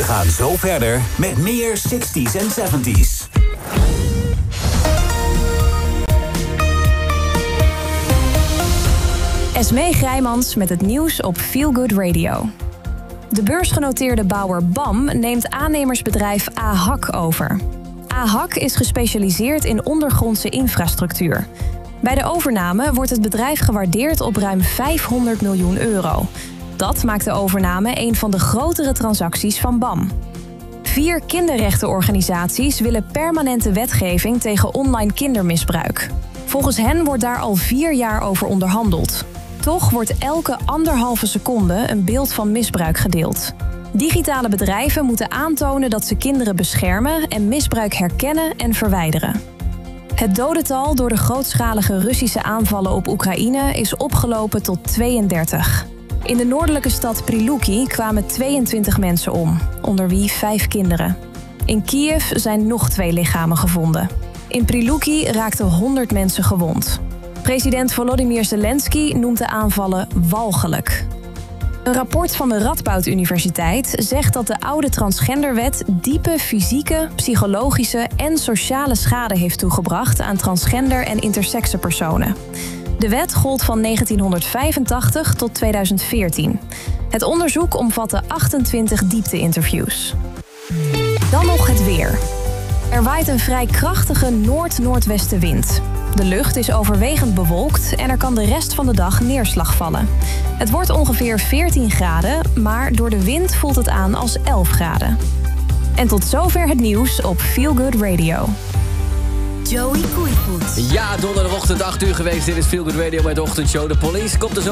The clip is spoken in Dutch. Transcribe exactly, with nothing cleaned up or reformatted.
gaan zo verder met meer zestig's en zeventig's. Esmee Grijmans met het nieuws op Feel Good Radio. De beursgenoteerde bouwer B A M neemt aannemersbedrijf A H A C over. A H A C is gespecialiseerd in ondergrondse infrastructuur. Bij de overname wordt het bedrijf gewaardeerd op ruim vijfhonderd miljoen euro. Dat maakt de overname een van de grotere transacties van B A M. Vier kinderrechtenorganisaties willen permanente wetgeving tegen online kindermisbruik. Volgens hen wordt daar al vier jaar over onderhandeld. Toch wordt elke anderhalve seconde een beeld van misbruik gedeeld. Digitale bedrijven moeten aantonen dat ze kinderen beschermen en misbruik herkennen en verwijderen. Het dodental door de grootschalige Russische aanvallen op Oekraïne is opgelopen tot tweeëndertig. In de noordelijke stad Prilupki kwamen tweeëntwintig mensen om, onder wie vijf kinderen. In Kiev zijn nog twee lichamen gevonden. In Prilupki raakten honderd mensen gewond. President Volodymyr Zelensky noemt de aanvallen walgelijk. Een rapport van de Radboud Universiteit zegt dat de oude transgenderwet diepe fysieke, psychologische en sociale schade heeft toegebracht aan transgender en intersexe personen. De wet gold van negentienhonderdvijfentachtig tot tweeduizend veertien. Het onderzoek omvatte achtentwintig diepte-interviews. Dan nog het weer. Er waait een vrij krachtige noord-noordwestenwind. De lucht is overwegend bewolkt en er kan de rest van de dag neerslag vallen. Het wordt ongeveer veertien graden, maar door de wind voelt het aan als elf graden. En tot zover het nieuws op Feel Good Radio. Joey Koeivoet. Ja, donderdagochtend acht uur geweest. Dit is Feel Good Radio met de ochtendshow. De Police komt er zo